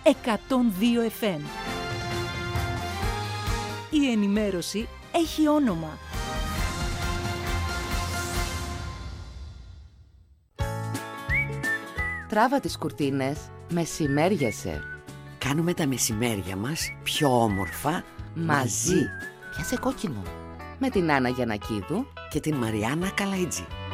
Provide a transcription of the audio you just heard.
102 FM. Η ενημέρωση έχει όνομα. Τράβα τις κουρτίνες, μεσημέριασε. Κάνουμε τα μεσημέρια μας πιο όμορφα Μαζί. Πιάσε κόκκινο. Με την Άννα Γιαννακίδου και την Μαριάννα Καλαϊτζή.